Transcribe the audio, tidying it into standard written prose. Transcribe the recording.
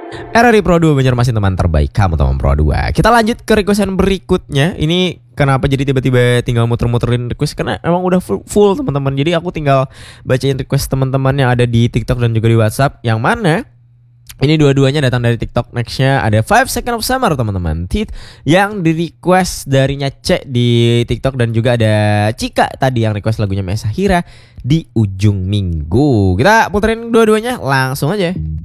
RRI Pro 2 Banjarmasin, teman terbaik kamu teman Pro 2. Kita lanjut ke requestan berikutnya. Ini kenapa jadi tiba-tiba tinggal muter-muterin request, karena emang udah full teman-teman. Jadi aku tinggal bacain request teman-teman yang ada di TikTok dan juga di WhatsApp. Yang mana ini dua-duanya datang dari TikTok. Nextnya ada 5 Second of Summer teman-teman, Tit, yang di request darinya C di TikTok. Dan juga ada Cika tadi yang request lagunya Mesa Hira di ujung minggu. Kita puterin dua-duanya langsung aja.